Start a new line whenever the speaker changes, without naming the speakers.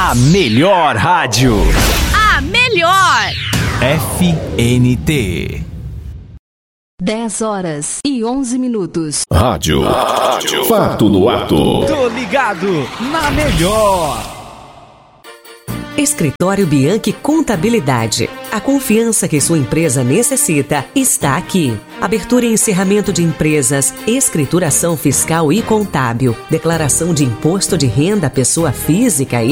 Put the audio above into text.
A melhor rádio.
A melhor.
FNT.
10h11.
Rádio. Fato no ato.
Tô ligado na melhor.
Escritório Bianchi Contabilidade. A confiança que sua empresa necessita está aqui. Abertura e encerramento de empresas, escrituração fiscal e contábil, declaração de imposto de renda à pessoa física e